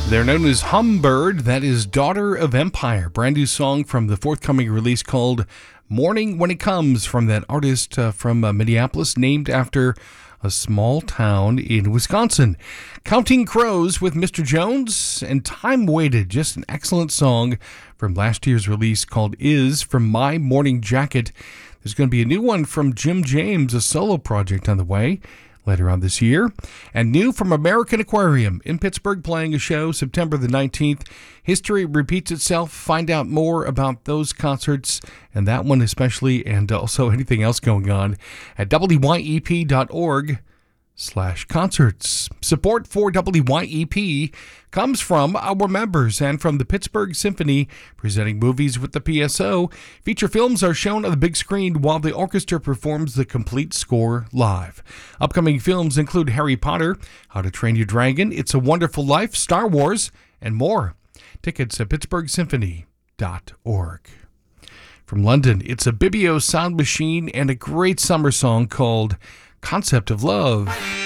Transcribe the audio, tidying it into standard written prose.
They're known as Humbird. That is Daughter of Empire. Brand new song from the forthcoming release called Morning When It Comes from that artist from Minneapolis, named after a small town in Wisconsin. Counting Crows with Mr. Jones and Time Waited. Just an excellent song from last year's release called Is from My Morning Jacket. There's going to be a new one from Jim James, a solo project on the way later on this year. And new from American Aquarium in Pittsburgh, playing a show September the 19th. History repeats itself. Find out more about those concerts and that one especially, and also anything else going on at wyep.org/concerts. Support for WYEP comes from our members and from the Pittsburgh Symphony, presenting movies with the PSO. Feature films are shown on the big screen while the orchestra performs the complete score live. Upcoming films include Harry Potter, How to Train Your Dragon, It's a Wonderful Life, Star Wars, and more. Tickets at pittsburghsymphony.org. From London, it's a Bibio Sound Machine and a great summer song called Concept of Love.